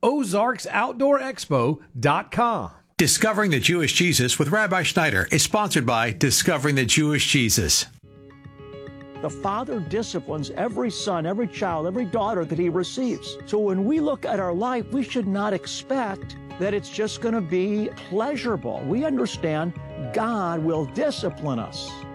ozarksoutdoorexpo.com. Discovering the Jewish Jesus with Rabbi Schneider is sponsored by Discovering the Jewish Jesus. The Father disciplines every son, every child, every daughter that he receives. So when we look at our life, we should not expect that it's just going to be pleasurable. We understand God will discipline us.